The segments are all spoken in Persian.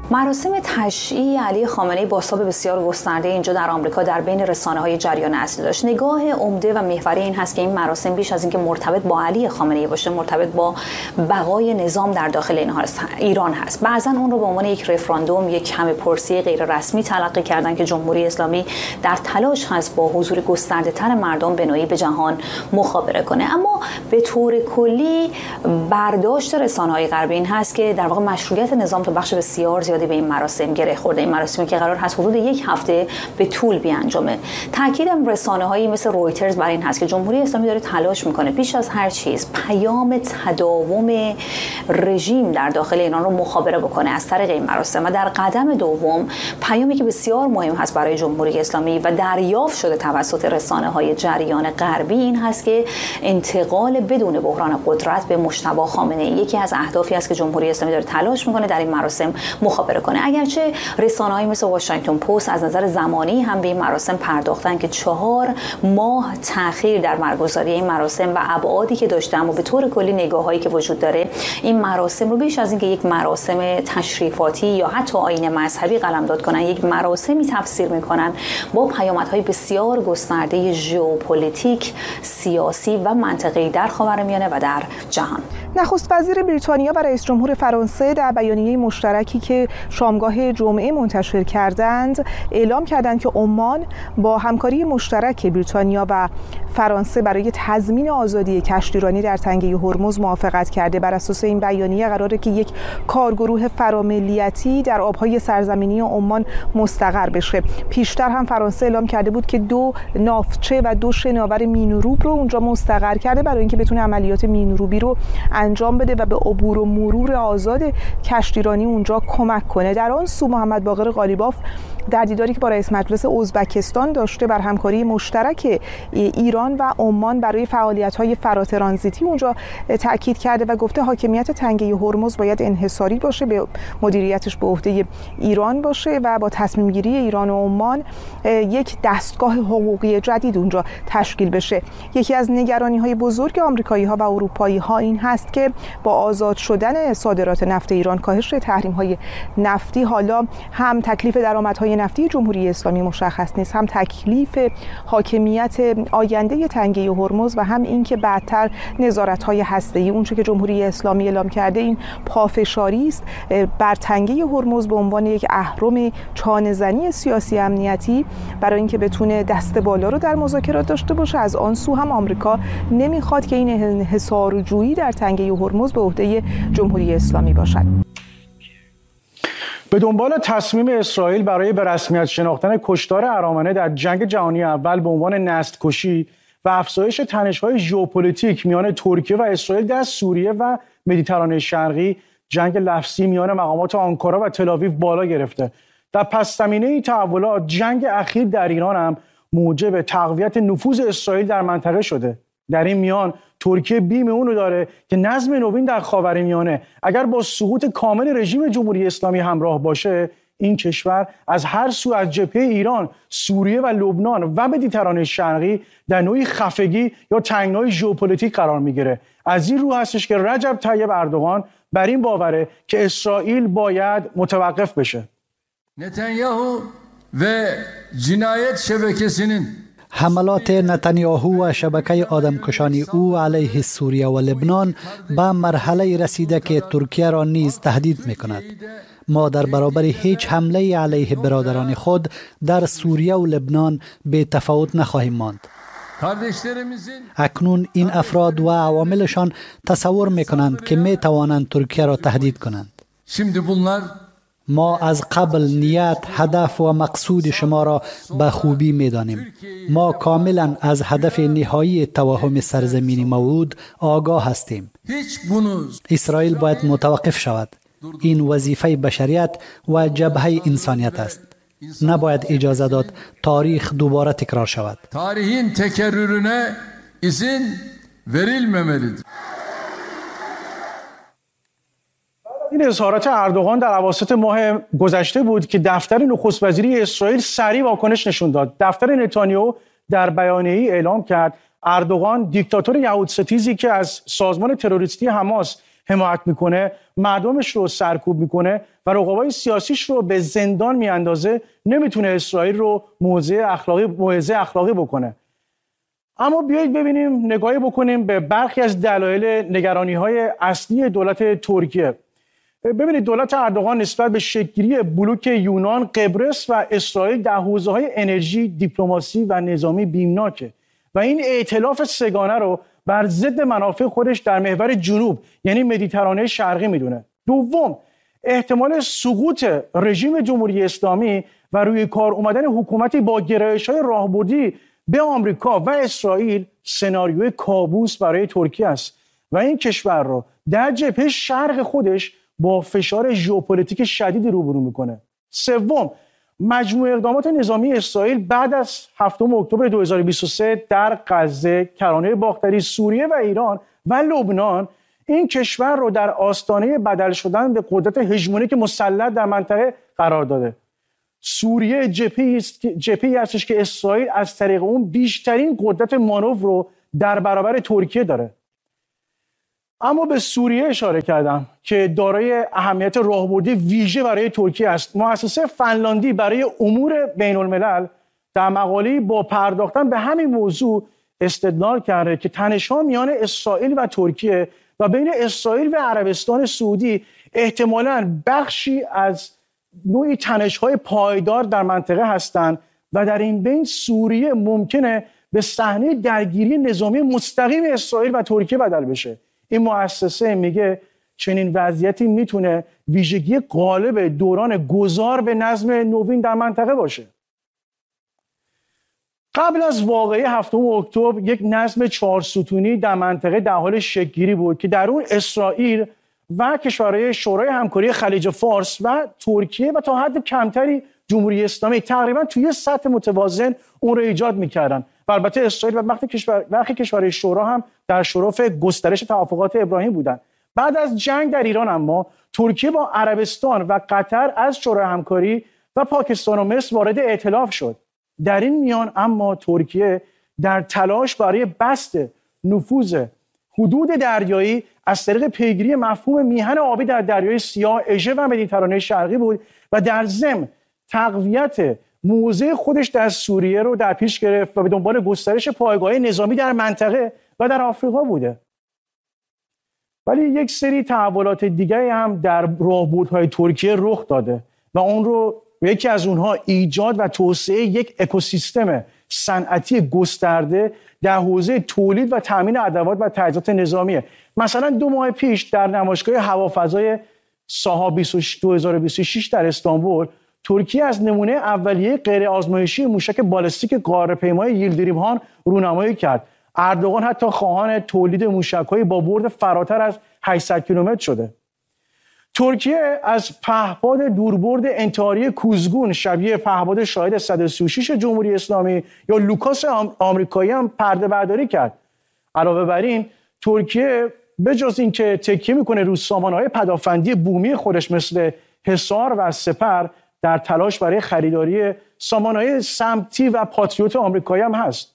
مراسم تشییع علی خامنه‌ای بازتاب بسیار گسترده اینجا در آمریکا در بین رسانه‌های جریان اصلی داشت. نگاه عمده و محوری این هست که این مراسم بیش از اینکه مرتبط با علی خامنه‌ای باشه، مرتبط با بقای نظام در داخل ایران هست. بعضن اون رو به عنوان یک رفراندوم، یک همه‌پرسی غیر رسمی تلقی کردن که جمهوری اسلامی در تلاش هست با حضور گسترده‌تر مردم به نوعی به جهان مخابره کنه. اما به طور کلی برداشت رسانه‌های غربی این هست که در واقع مشروعیت نظام تو بخش بسیار زیادی به این مراسم گره خورده. این مراسمی که قرار هست حدود یک هفته به طول بیانجامه. تاکیدم رسانه‌هایی مثل رویترز بر این هست که جمهوری اسلامی داره تلاش میکنه بیش از هر چیز پیام تداوم رژیم در داخل ایران رو مخابره بکنه از طریق این مراسم. و در قدم دوم پیامی که بسیار مهم هست برای جمهوری اسلامی و دریافت شده توسط رسانه‌های جریان غربی این هست که انتقال بدون بحران قدرت به مجتبی خامنه‌ای یکی از اهدافی است که جمهوری اسلامی داره تلاش میکنه در این مراسم مخابره کنه. اگرچه رسانه‌های مثل واشنگتن پست از نظر زمانی هم به این مراسم پرداختن که 4 ماه تأخیر در برگزاری این مراسم و ابعادی که داشته، اما به طور کلی نگاه‌هایی که وجود داره این مراسم رو بیش از اینکه یک مراسم تشریفاتی یا حتی آیین مذهبی قلمداد کنن، یک مراسمی تفسیر میکنن با پیامدهای بسیار گسترده ژئوپلیتیک، سیاسی و منطقه‌ای در خاورمیانه و در جهان. نخست وزیر بریتانیا و رئیس جمهور فرانسه در بیانیه مشترکی که شامگاه جمعه منتشر کردند اعلام کردند که عمان با همکاری مشترک بریتانیا و فرانسه برای تضمین آزادی کشتیرانی در تنگه هرمز موافقت کرده. بر اساس این بیانیه قراره که یک کارگروه فراملیتی در آبهای سرزمینی عمان مستقر بشه. پیشتر هم فرانسه اعلام کرده بود که 2 نافتچه و 2 شناور مین‌روب رو اونجا مستقر کرده برای اینکه بتونه عملیات مین‌روبی رو انجام بده و به عبور و مرور آزاد کشتیرانی اونجا کمک کنه. در آن سو محمد باقر قالیباف در دیداری که با رئیس مجلس ازبکستان داشته بر همکاری مشترک ایران و عمان برای فعالیت‌های فراترانزیتی اونجا تاکید کرده و گفته حاکمیت تنگه هرمز باید انحصاری باشه، به مدیریتش به عهده ایران باشه و با تصمیم گیری ایران و عمان یک دستگاه حقوقی جدید اونجا تشکیل بشه. یکی از نگرانی‌های بزرگ آمریکایی‌ها و اروپایی‌ها این هست که با آزاد شدن صادرات نفت ایران، کاهش تحریم‌های نفتی، حالا هم تکلیف درآمدهای نفتی جمهوری اسلامی مشخص نیست، هم تکلیف حاکمیت آینده تنگه هرمز و هم این که بعدتر نظارت‌های هسته‌ای. اونچه که جمهوری اسلامی اعلام کرده این پافشاری است بر تنگه هرمز به عنوان یک اهرم چانه‌زنی سیاسی امنیتی برای اینکه بتونه دست بالا رو در مذاکرات داشته باشه. از آن سو هم آمریکا نمیخواد که این انحصارجویی در تنگه هرمز به عهده جمهوری اسلامی باشد. به دنبال تصمیم اسرائیل برای به رسمیت شناختن کشتار ارامنه در جنگ جهانی اول به عنوان نسل‌کشی و افزایش تنش‌های ژئوپلیتیک میان ترکیه و اسرائیل در سوریه و مدیترانه شرقی، جنگ لفظی میان مقامات آنکارا و تل‌آویو بالا گرفته. در پس‌زمینه این تحولات جنگ اخیر در ایران هم موجب تقویت نفوذ اسرائیل در منطقه شده. در این میان ترکیه بیم اونو داره که نظم نوین در خاورمیانه اگر با سقوط کامل رژیم جمهوری اسلامی همراه باشه، این کشور از هر سو از جبهه ایران، سوریه و لبنان و مدیترانه شرقی در نوعی خفگی یا تنگنای ژئوپلیتیک قرار میگیره. از این رو هستش که رجب طیب اردوغان بر این باوره که اسرائیل باید متوقف بشه. نتانیاهو و جنایت شبکه‌سinin حملات نتانیاهو و شبکه آدمکشانی او علیه سوریه و لبنان به مرحله رسیده که ترکیه را نیز تهدید می‌کند. ما در برابر هیچ حمله علیه برادران خود در سوریه و لبنان به تفاوت نخواهیم ماند. اکنون این افراد و عواملشان تصور می‌کنند که می‌توانند ترکیه را تهدید کنند. ما از قبل نیت، هدف و مقصود شما را به خوبی می‌دانیم. ما کاملا از هدف نهایی توهم سرزمین موعود آگاه هستیم. اسرائیل باید متوقف شود. این وظیفه بشریت و جبهه انسانیت است. نباید اجازه داد تاریخ دوباره تکرار شود. تاریخین تکرارına izin verilmemelidir. این اظهارات اردوغان در اواسط ماه گذشته بود که دفتر نخست وزیری اسرائیل سریع واکنش نشون داد. دفتر نتانیاهو در بیانیه‌ای اعلام کرد اردوغان دیکتاتور یهودستیزی که از سازمان تروریستی حماس حمایت میکنه، مردمش رو سرکوب میکنه و رقبای سیاسیش رو به زندان میاندازه، نمیتونه اسرائیل رو موضع اخلاقی بکنه. اما بیایید ببینیم، نگاهی بکنیم به برخی از دلایل نگرانی‌های اصلی دولت ترکیه. ببینید، دولت اردوغان نسبت به شکل‌گیری بلوک یونان، قبرس و اسرائیل در حوزه‌های انرژی، دیپلماسی و نظامی بیمناکه و این ائتلاف سگانه رو بر ضد منافع خودش در محور جنوب یعنی مدیترانه شرقی میدونه. دوم، احتمال سقوط رژیم جمهوری اسلامی و روی کار اومدن حکومتی با گرایش‌های راهبردی به آمریکا و اسرائیل سناریوی کابوس برای ترکیه است و این کشور رو در جبهه شرق خودش با فشار ژئوپلیتیک شدیدی روبرو میکنه. سوم، مجموع اقدامات نظامی اسرائیل بعد از 7 اکتبر 2023 در غزه، کرانه باختری، سوریه و ایران و لبنان این کشور رو در آستانه بدل شدن به قدرت هژمونیک مسلط در منطقه قرار داده. سوریه جبهه‌ای هستش که اسرائیل از طریق اون بیشترین قدرت مانور رو در برابر ترکیه داره. اما به سوریه اشاره کردم که دارای اهمیت راهبردی ویژه برای ترکیه است. مؤسسه فنلاندی برای امور بین الملل در مقاله‌ای با پرداختن به همین موضوع استدلال کرده که تنش‌ها میان اسرائیل و ترکیه و بین اسرائیل و عربستان سعودی احتمالاً بخشی از نوعی تنش‌های پایدار در منطقه هستند و در این بین سوریه ممکنه به صحنه درگیری نظامی مستقیم اسرائیل و ترکیه بدل بشه. این مؤسسه میگه چنین وضعیتی میتونه ویژگی غالب دوران گذار به نظم نوین در منطقه باشه. قبل از واقعه 7 اکتبر یک نظم 4 ستونی در منطقه در حال شکل‌گیری بود که در اون اسرائیل و کشورهای شورای همکاری خلیج فارس و ترکیه و تا حد کمتری جمهوری اسلامی تقریبا توی سطح متوازن اون رو ایجاد می‌کردن. و البته اسرائیل و برخی کشورهای شورا هم در شرف گسترش توافقات ابراهیم بودند. بعد از جنگ در ایران اما ترکیه با عربستان و قطر از شورای همکاری و پاکستان و مصر وارد ائتلاف شد. در این میان اما ترکیه در تلاش برای بسط نفوذ حدود دریایی از طریق پیگیری مفهوم میهن آبی در دریای سیاه، اژه و مدیترانه شرقی بود و در ضمن تقویت موضع خودش در سوریه رو در پیش گرفت و به دنبال گسترش پایگاه نظامی در منطقه و در آفریقا بوده. ولی یک سری تحولات دیگه هم در راهبردهای ترکیه رخ داده و اون رو یکی از اونها ایجاد و توسعه یک اکوسیستم صنعتی گسترده در حوزه تولید و تامین ادوات و تجهیزات نظامیه. مثلا 2 ماه پیش در نمایشگاه هوافضای ساها 2026 در استانبول ترکیه از نمونه اولیه غیر آزمایشی موشک بالستیک غاره‌پیمای ییلدریم هان رونمایی کرد. اردوغان حتی خواهان تولید موشک‌های با برد فراتر از 800 کیلومتر شده. ترکیه از پهپاد دوربرد انتحاری کوزگون شبیه پهپاد شاهد 136 جمهوری اسلامی یا لوکاس آمریکایی هم پرده برداری کرد. علاوه بر این ترکیه به جز اینکه تکیه میکنه رو سامانه‌های پدافندی بومی خودش مثل حصار و سپر، در تلاش برای خریداری سامانه‌های سمتی و پاتریوت آمریکایی هم هست.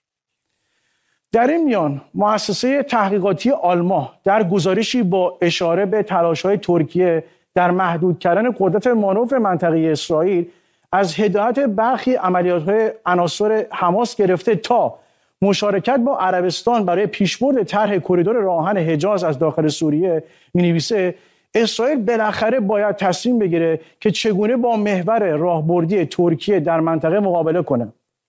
در این میان مؤسسه تحقیقاتی آلما در گزارشی با اشاره به تلاش‌های ترکیه در محدود کردن قدرت مانور منطقه اسرائیل از هدایت برخی عملیات‌های عناصر حماس گرفته تا مشارکت با عربستان برای پیشبرد طرح کریدور راه آهن حجاز از داخل سوریه می‌نویسه اسرائیل بالاخره باید تصمیم بگیره که چگونه با محور راهبردی ترکیه در منطقه مقابله کنه.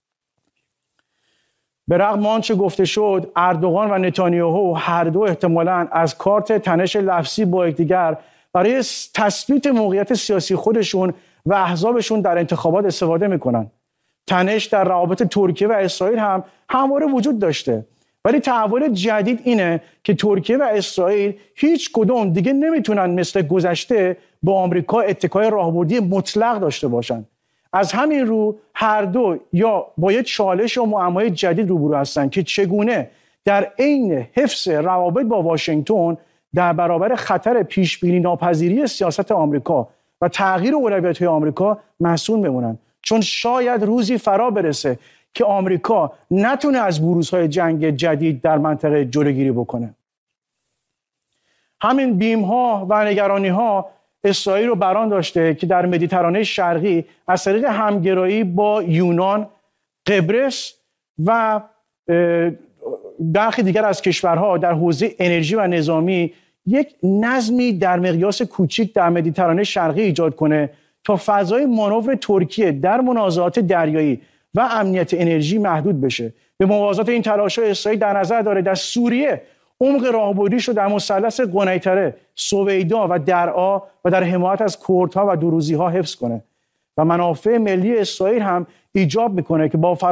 به رغم آنچه گفته شد، اردوغان و نتانیاهو هر دو احتمالاً از کارت تنش لفظی با یکدیگر برای تثبیت موقعیت سیاسی خودشون و احزابشون در انتخابات استفاده میکنن. تنش در روابط ترکیه و اسرائیل هم همواره وجود داشته، ولی تحول جدید اینه که ترکیه و اسرائیل هیچ کدوم دیگه نمیتونن مثل گذشته با آمریکا اتکای راهبردی مطلق داشته باشن. از همین رو هر دو یا با یک چالش و معمای جدید روبرو هستن که چگونه در عین حفظ روابط با واشنگتن در برابر خطر پیشبینی ناپذیری سیاست آمریکا و تغییر اولویت‌های آمریکا مسئول بمونن، چون شاید روزی فرا برسه که آمریکا نتونه از بروزهای جنگ جدید در منطقه جلوگیری بکنه. همین بیم‌ها و نگرانی‌ها اسرائیل رو بران داشته که در مدیترانه شرقی از طریق همگرایی با یونان، قبرس و برخی دیگر از کشورها در حوزه انرژی و نظامی یک نظمی در مقیاس کوچیک در مدیترانه شرقی ایجاد کنه تا فضای مانور ترکیه در منازعات دریایی و امنیت انرژی محدود بشه. به موازات این تلاش‌ها اسرائیل در نظر داره در سوریه عمق راهبردیش رو در مثلث قنیطره، سویدا و درعا و در حمایت از کردها و دروزی‌ها حفظ کنه و منافع ملی اسرائیل هم ایجاب میکنه که با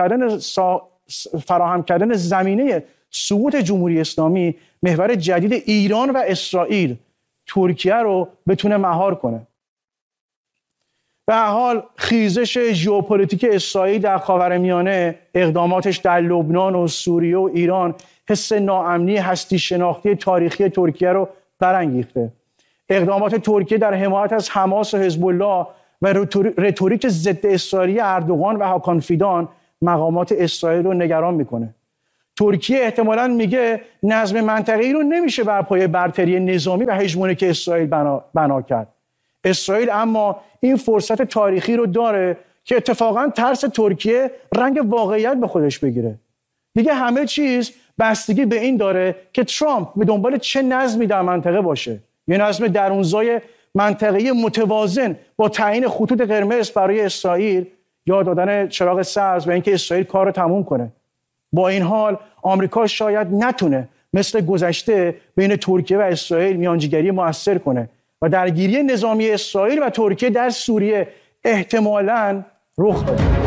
فراهم کردن زمینه سقوط جمهوری اسلامی محور جدید ایران و اسرائیل ترکیه رو بتونه مهار کنه. به هر حال خیزش ژئوپلیتیک اسرائیل در خاورمیانه، اقداماتش در لبنان و سوریه و ایران حس ناامنی هستی شناختی تاریخی ترکیه رو برانگیخته. اقدامات ترکیه در حمایت از حماس و حزب الله و رتوریک ضد اسرائیلی اردوغان و هاکان فیدان مقامات اسرائیل رو نگران میکنه. ترکیه احتمالاً میگه نظم منطقه‌ای رو نمیشه بر پایه برتری نظامی و هژمونیک اسرائیل بنا کرد. اسرائیل اما این فرصت تاریخی رو داره که اتفاقاً ترس ترکیه رنگ واقعیت به خودش بگیره. دیگه همه چیز بستگی به این داره که ترامپ به دنبال چه نظمی در منطقه باشه. یه نظم درونزای منطقه‌ای متوازن با تعیین خطوط قرمز برای اسرائیل یا دادن چراغ سبز و اینکه اسرائیل کار رو تموم کنه. با این حال آمریکا شاید نتونه مثل گذشته بین ترکیه و اسرائیل میانجیگری موثر کنه و درگیری نظامی اسرائیل و ترکیه در سوریه احتمالاً رخ بده.